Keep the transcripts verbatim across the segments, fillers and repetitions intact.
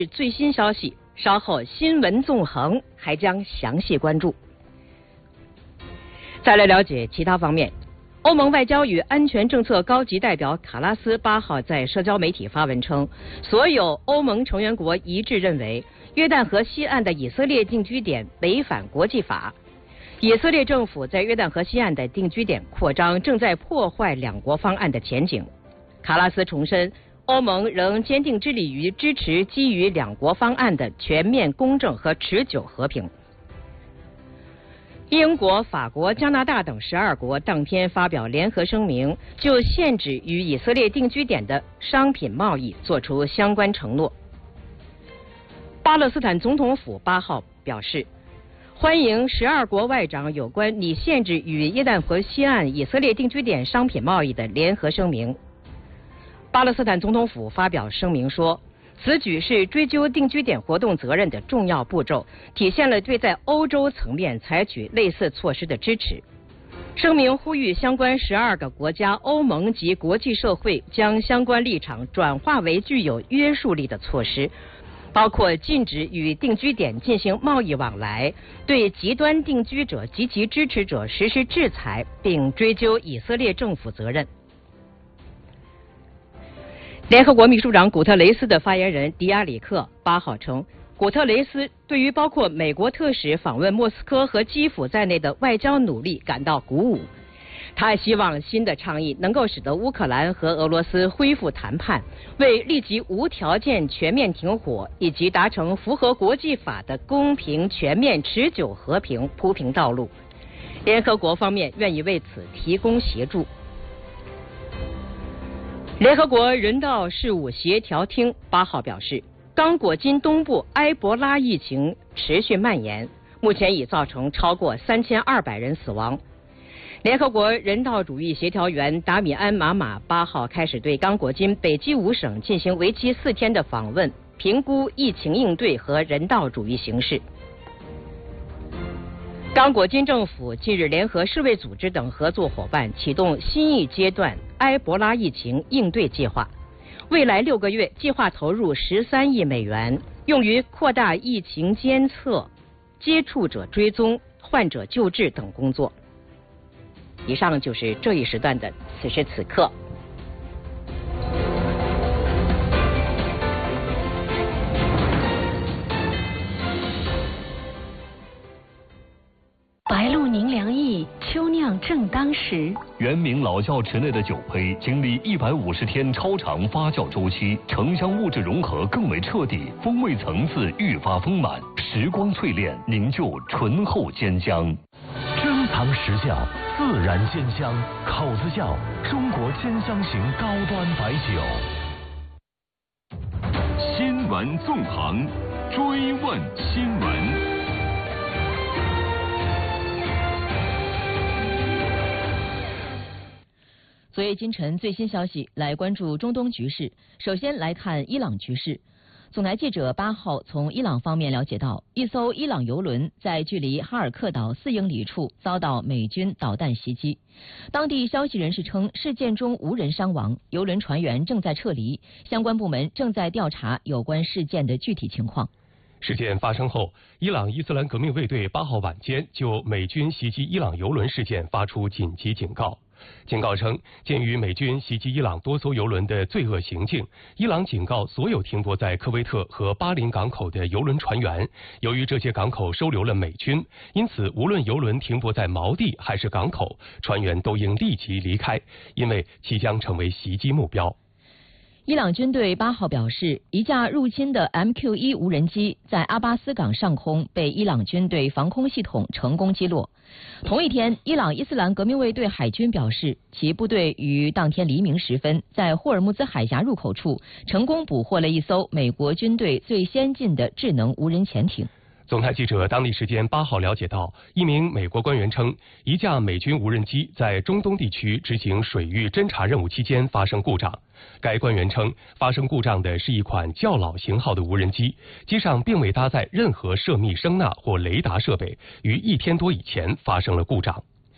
最新消息，稍后新闻纵横还将详细关注。再来了解其他方面，欧盟外交与安全政策高级代表卡拉斯八号在社交媒体发文称，所有欧盟成员国一致认为，约旦河西岸的以色列定居点违反国际法。以色列政府在约旦河西岸的定居点扩张，正在破坏两国方案的前景。卡拉斯重申，欧盟仍坚定致力于支持基于两国方案的全面、公正和持久和平。英国、法国、加拿大等十二国当天发表联合声明，就限制与以色列定居点的商品贸易作出相关承诺。巴勒斯坦总统府八号表示，欢迎十二国外长有关拟限制与约旦河西岸以色列定居点商品贸易的联合声明。巴勒斯坦总统府发表声明说，此举是追究定居点活动责任的重要步骤，体现了对在欧洲层面采取类似措施的支持。声明呼吁相关十二个国家、欧盟及国际社会将相关立场转化为具有约束力的措施，包括禁止与定居点进行贸易往来，对极端定居者及其支持者实施制裁，并追究以色列政府责任。联合国秘书长古特雷斯的发言人迪亚里克八号称，古特雷斯对于包括美国特使访问莫斯科和基辅在内的外交努力感到鼓舞。他希望新的倡议能够使得乌克兰和俄罗斯恢复谈判，为立即无条件全面停火以及达成符合国际法的公平、全面、持久和平铺平道路。联合国方面愿意为此提供协助。联合国人道事务协调厅八号表示，刚果金东部埃博拉疫情持续蔓延，目前已造成超过三千二百人死亡。联合国人道主义协调员达米安·马马八号开始对刚果金北基五省进行为期四天的访问，评估疫情应对和人道主义形势。刚果金政府近日联合世卫组织等合作伙伴启动新一阶段埃博拉疫情应对计划，未来六个月计划投入十三亿美元，用于扩大疫情监测、接触者追踪、患者救治等工作。以上就是这一时段的此时此刻。 白露宁凉意，秋酿正当时。 原名老窖池内的酒胚经历一百五十天超长发酵周期，城乡物质融合更为彻底，风味层次愈发丰满，时光淬炼凝就醇厚坚香。 珍藏实窖，自然坚香，口子窖，中国坚香型高端白酒。 新闻纵横，追问新闻。 昨夜今晨最新消息，来关注中东局势。首先来看伊朗局势。总台记者八号从伊朗方面了解到，一艘伊朗油轮在距离哈尔克岛四英里处遭到美军导弹袭击。当地消息人士称，事件中无人伤亡，油轮船员正在撤离，相关部门正在调查有关事件的具体情况。 事件发生后，伊朗伊斯兰革命卫队八号晚间就美军袭击伊朗油轮事件发出紧急警告。警告称，鉴于美军袭击伊朗多艘油轮的罪恶行径，伊朗警告所有停泊在科威特和巴林港口的油轮船员，由于这些港口收留了美军，因此无论油轮停泊在锚地还是港口，船员都应立即离开，因为其将成为袭击目标。 伊朗军队八号表示，一架入侵的 M Q 一 无人机在阿巴斯港上空被伊朗军队防空系统成功击落。同一天，伊朗伊斯兰革命卫队海军表示，其部队于当天黎明时分在霍尔木兹海峡入口处成功捕获了一艘美国军队最先进的智能无人潜艇。 总台记者当地时间八号了解到，一名美国官员称，一架美军无人机在中东地区执行水域侦察任务期间发生故障。该官员称，发生故障的是一款较老型号的无人机，机上并未搭载任何涉密声纳或雷达设备，于一天多以前发生了故障。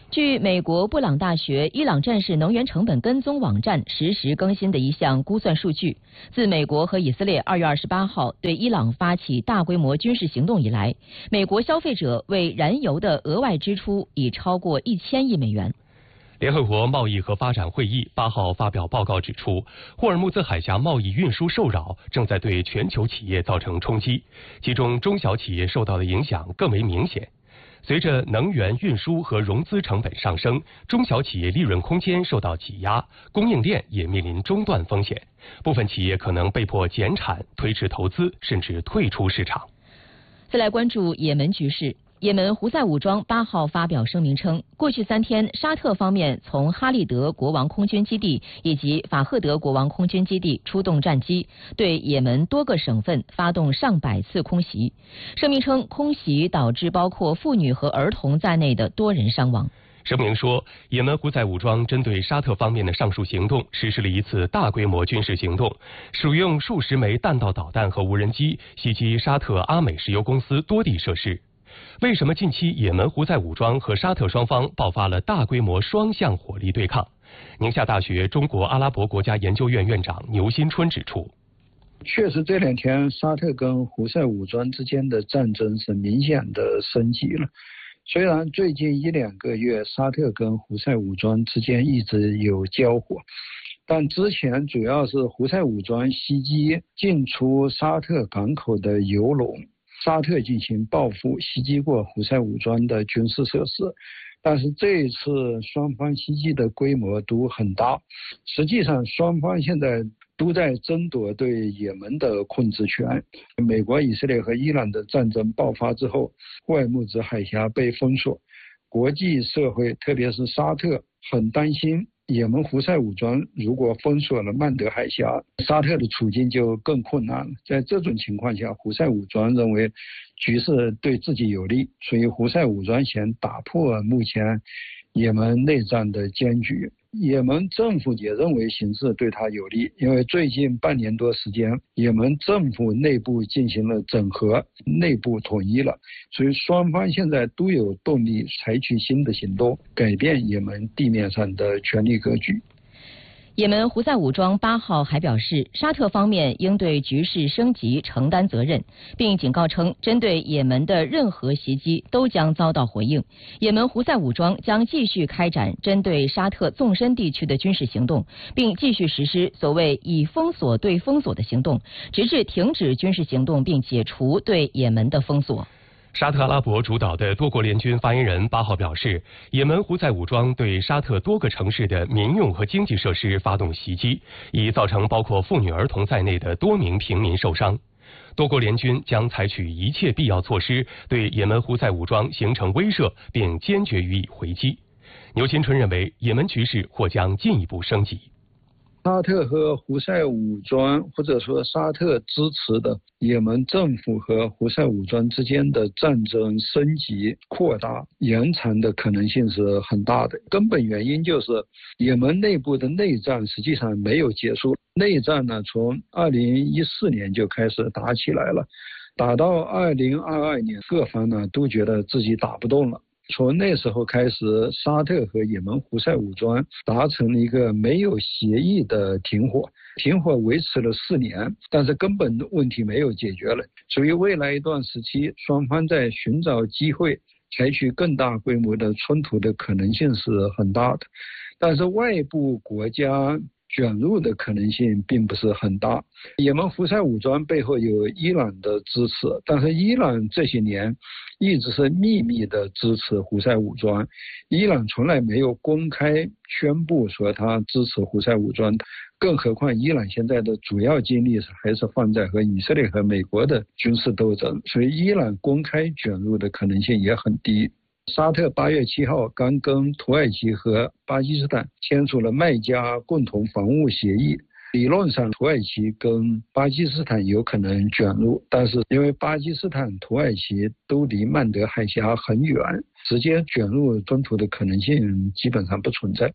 据美国布朗大学伊朗战士能源成本跟踪网站实时更新的一项估算数据，自美国和以色列二月二十八号对伊朗发起大规模军事行动以来，美国消费者为燃油的额外支出已超过一千亿美元。 联合国贸易和发展会议八号发表报告指出，霍尔木兹海峡贸易运输受扰正在对全球企业造成冲击，其中中小企业受到的影响更为明显。随着能源运输和融资成本上升，中小企业利润空间受到挤压，供应链也面临中断风险，部分企业可能被迫减产、推迟投资，甚至退出市场。 再来关注也门局势。也门胡塞武装八号发表声明称，过去三天，沙特方面从哈利德国王空军基地以及法赫德国王空军基地出动战机，对也门多个省份发动上百次空袭。声明称，空袭导致包括妇女和儿童在内的多人伤亡。 声明说，也门胡塞武装针对沙特方面的上述行动实施了一次大规模军事行动，使用数十枚弹道导弹和无人机袭击沙特阿美石油公司多地设施。为什么近期也门胡塞武装和沙特双方爆发了大规模双向火力对抗？宁夏大学中国阿拉伯国家研究院院长牛新春指出， 确实这两天沙特跟胡塞武装之间的战争是明显的升级了。虽然最近一两个月沙特跟胡塞武装之间一直有交火，但之前主要是胡塞武装袭击进出沙特港口的油轮，沙特进行报复，袭击过胡塞武装的军事设施，但是这一次双方袭击的规模都很大。实际上双方现在都在争夺对也门的控制权。美国、以色列和伊朗的战争爆发之后，霍尔木兹海峡被封锁，国际社会特别是沙特很担心也门胡塞武装如果封锁了曼德海峡，沙特的处境就更困难了。在这种情况下，胡塞武装认为局势对自己有利，所以胡塞武装想打破目前也门内战的僵局。也门政府也认为形势对他有利，因为最近半年多时间，也门政府内部进行了整合，内部统一了，所以双方现在都有动力采取新的行动，改变也门地面上的权力格局。 也门胡塞武装八号还表示，沙特方面应对局势升级承担责任，并警告称，针对也门的任何袭击都将遭到回应。也门胡塞武装将继续开展针对沙特纵深地区的军事行动，并继续实施所谓以封锁对封锁的行动，直至停止军事行动并解除对也门的封锁。 沙特阿拉伯主导的多国联军发言人八号表示，也门胡塞武装对沙特多个城市的民用和经济设施发动袭击，已造成包括妇女儿童在内的多名平民受伤。多国联军将采取一切必要措施，对也门胡塞武装形成威慑，并坚决予以回击。牛新春认为，也门局势或将进一步升级。 沙特和胡塞武装，或者说沙特支持的也门政府和胡塞武装之间的战争升级、扩大、延长的可能性是很大的。根本原因就是也门内部的内战实际上没有结束。内战呢，从二零一四年就开始打起来了，打到二零二二年，各方呢都觉得自己打不动了。从那时候开始，沙特和也门胡塞武装达成了一个没有协议的停火，停火维持了四年，但是根本问题没有解决了。所以未来一段时期，双方在寻找机会采取更大规模的冲突的可能性是很大的，但是外部国家卷入的可能性并不是很大。也门胡塞武装背后有伊朗的支持，但是伊朗这些年一直是秘密的支持胡塞武装，伊朗从来没有公开宣布说他支持胡塞武装，更何况伊朗现在的主要精力还是放在和以色列和美国的军事斗争，所以伊朗公开卷入的可能性也很低。沙特八月七号刚跟土耳其和巴基斯坦签署了麦加共同防务协议，理论上土耳其跟巴基斯坦有可能卷入，但是因为巴基斯坦、土耳其都离曼德海峡很远，直接卷入冲突的可能性基本上不存在。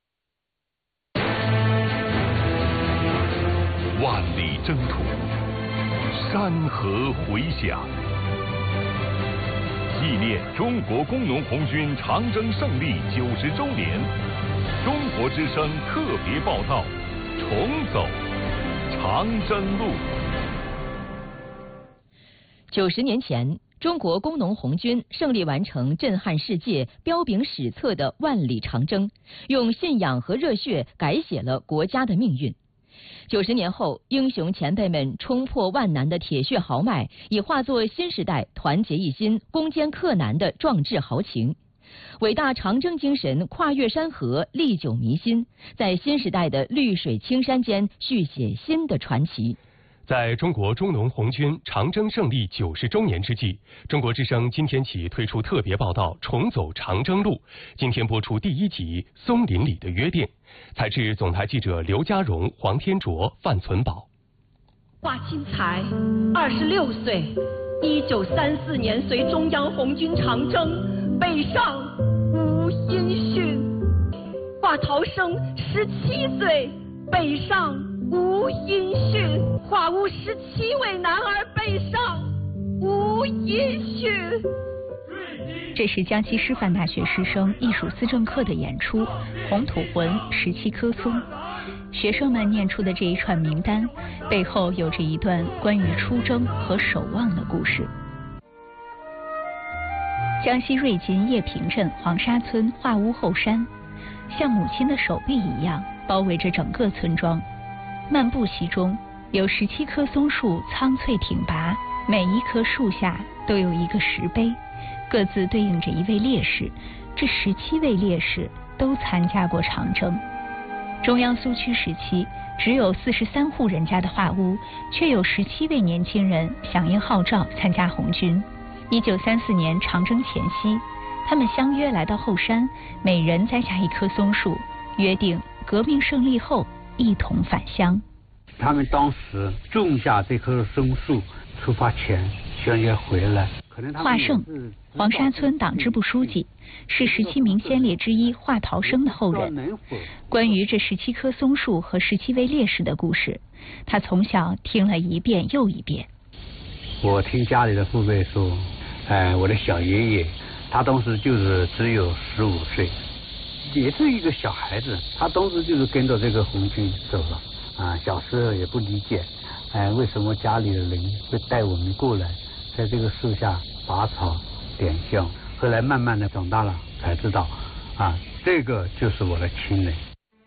万里征途，山河回响， 纪念中国工农红军长征胜利九十周年，中国之声特别报道：重走长征路。 九十年前，中国工农红军胜利完成震撼世界、彪炳史册的万里长征，用信仰和热血改写了国家的命运。九十年后，英雄前辈们冲破万难的铁血豪迈，已化作新时代团结一心、攻坚克难的壮志豪情。伟大长征精神跨越山河，历久弥新，在新时代的绿水青山间续写新的传奇。 在中国中农红军长征胜利九十周年之际，中国之声今天起推出特别报道《重走长征路》。今天播出第一集《松林里的约定》，采制总台记者刘家荣、黄天卓、范存宝。 华钦才，二十六岁，一九三四年随中央红军长征，北上无音讯。华陶生，十七岁，北上无音讯。华屋十七位男儿北上无音讯。 这是江西师范大学师生艺术思政课的演出《红土魂》十七棵松。学生们念出的这一串名单，背后有着一段关于出征和守望的故事。江西瑞金叶平镇黄沙村华屋后山，像母亲的手臂一样包围着整个村庄。漫步其中，有十七棵松树苍翠挺拔，每一棵树下都有一个石碑，各自对应着一位烈士。这十七位烈士都参加过长征。中央苏区时期，只有四十三户人家的华屋，却有十七位年轻人响应号召参加红军。一九三四年长征前夕，他们相约来到后山，每人栽下一棵松树，约定革命胜利后一同返乡。 他们当时种下这棵松树，出发前相约回来。 华胜，黄沙村党支部书记，是十七名先烈之一华陶生的后人。关于这十七棵松树和十七位烈士的故事，他从小听了一遍又一遍。 我听家里的父辈说，哎，我的小爷爷，他当时就是只有十五岁，也是一个小孩子，他当时就是跟着这个红军走了。啊，小时候也不理解，哎，为什么家里的人会带我们过来，在这个树下拔草点香。后来慢慢的长大了，才知道，啊，这个就是我的亲人。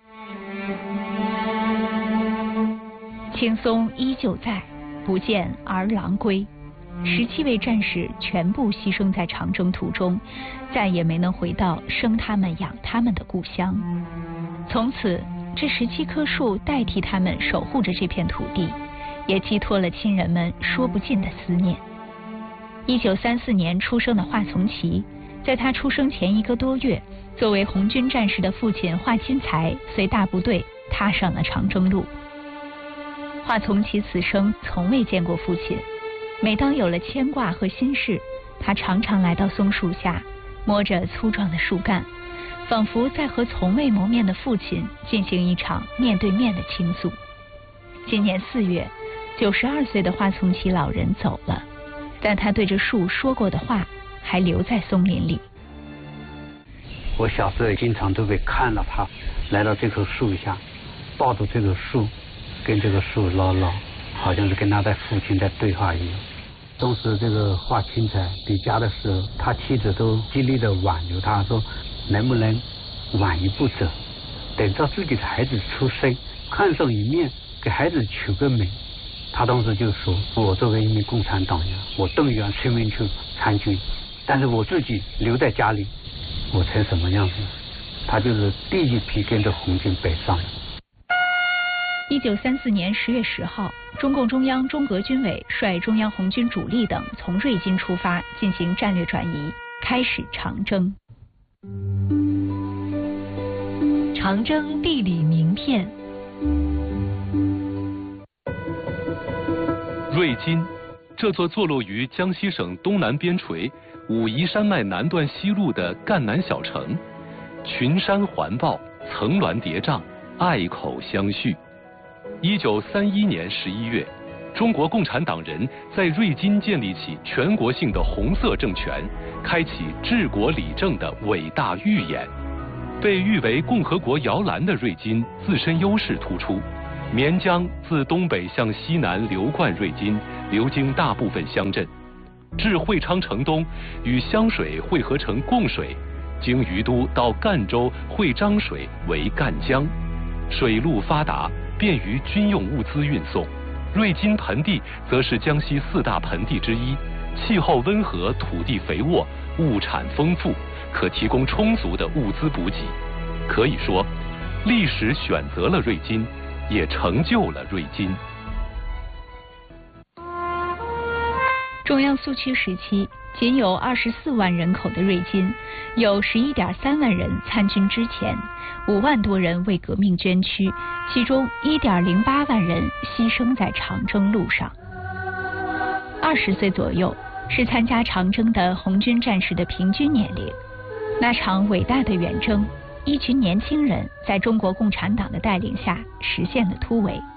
青松依旧在，不见儿郎归。十七位战士全部牺牲在长征途中，再也没能回到生他们养他们的故乡。从此，这十七棵树代替他们守护着这片土地，也寄托了亲人们说不尽的思念。一九三四年出生的华从耆，在他出生前一个多月，作为红军战士的父亲华钦才随大部队踏上了长征路。华从耆此生从未见过父亲，每当有了牵挂和心事，他常常来到松树下，摸着粗壮的树干，仿佛在和从未谋面的父亲进行一场面对面的倾诉。今年四月，九十二岁的华从耆老人走了，但他对着树说过的话还留在松林里。 我小时候经常都会看到他来到这棵树下，抱着这棵树，跟这个树唠唠，好像是跟他的父亲在对话一样。当时这个华钦才离家的时候，他妻子都极力的挽留他，说能不能晚一步走，等到自己的孩子出生，看上一面，给孩子取个名。他当时就说，我作为一名共产党员，我动员村民去参军，但是我自己留在家里，我成什么样子？他就是第一批跟着红军北上。 一九三四年十月十号，中共中央中革军委率中央红军主力等从瑞金出发，进行战略转移，开始长征。 长征地理名片。 瑞金，这座坐落于江西省东南边陲武夷山脉南段西麓的赣南小城，群山环抱，层峦叠嶂，隘口相续。一九三一年十一月， 中国共产党人在瑞金建立起全国性的红色政权，开启治国理政的伟大预演。被誉为共和国摇篮的瑞金自身优势突出，绵江自东北向西南流贯瑞金，流经大部分乡镇，至会昌城东，与湘水汇合成贡水，经于都到赣州会漳水为赣江，水路发达，便于军用物资运送。瑞金盆地则是江西四大盆地之一，气候温和，土地肥沃，物产丰富，可提供充足的物资补给。可以说，历史选择了瑞金，也成就了瑞金。 中央苏区时期，仅有二十四万人口的瑞金，有十一点三万人参军之前，五万多人为革命捐躯，其中一点零八万人牺牲在长征路上。二十岁左右是参加长征的红军战士的平均年龄。那场伟大的远征，一群年轻人在中国共产党的带领下实现了突围。